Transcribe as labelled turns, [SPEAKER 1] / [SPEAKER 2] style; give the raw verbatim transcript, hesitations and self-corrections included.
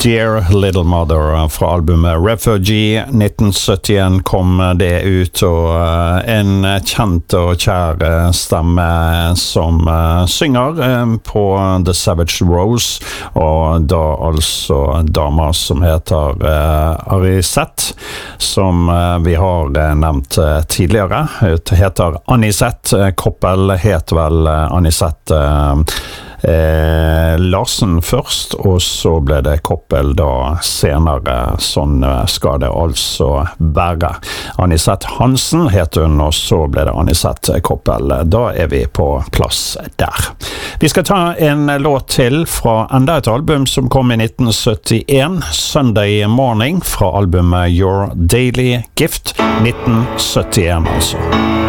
[SPEAKER 1] Dear Little Mother fra albumet Refugee. nitten syttien kom det ut, og en kjent og kjær stemme som synger på The Savage Rose, og da altså dama som heter Arisette, som vi har nevnt tidligere. Det heter Anisette. Koppel het vel Anisette Eh, Larsen først, og så ble det Koppel da senere. Sånn skal det altså være. Anisette Hansen het hun, og så ble det Anisette Koppel. Da er vi på plass der. Vi skal ta en låt til fra enda et album som kom i nitten syttien, Sunday Morning, fra albumet Your Daily Gift, nitten syttien altså.